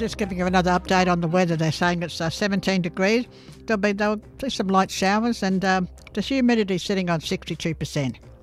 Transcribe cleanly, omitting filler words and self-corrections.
just giving you another update on the weather. They're saying it's 17 degrees. There'll be some light showers, and the humidity sitting on 62%.